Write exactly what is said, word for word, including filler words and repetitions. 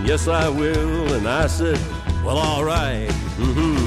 yes, I will. And I said, well, all right. Mm-hmm.